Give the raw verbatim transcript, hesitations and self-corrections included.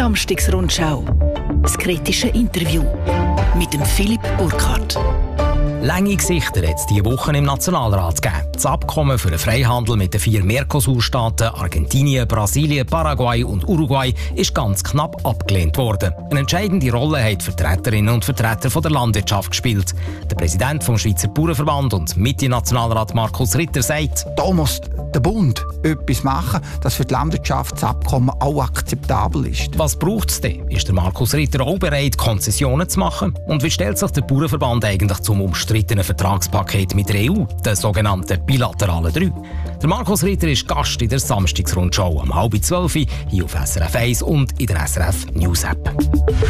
Samstagsrundschau. Das kritische Interview mit dem Philipp Burkhardt. Lange Gesichter hat es diese Woche im Nationalrat gegeben. Das Abkommen für den Freihandel mit den vier Mercosur-Staaten Argentinien, Brasilien, Paraguay und Uruguay ist ganz knapp abgelehnt worden. Eine entscheidende Rolle haben die Vertreterinnen und Vertreter von der Landwirtschaft gespielt. Der Präsident vom Schweizer Bauernverband und Mitte-Nationalrat Markus Ritter sagt: Da muss der Bund etwas machen, dass für die Landwirtschaft das Abkommen auch akzeptabel ist. Was braucht es denn? Ist der Markus Ritter auch bereit, Konzessionen zu machen? Und wie stellt sich der Bauernverband eigentlich zum umstrittenen Vertragspaket mit der E U, den sogenannten bilateralen drei? Der Markus Ritter ist Gast in der Samstagsrundschau um halb zwölf hier auf S R F eins und in der S R F News App.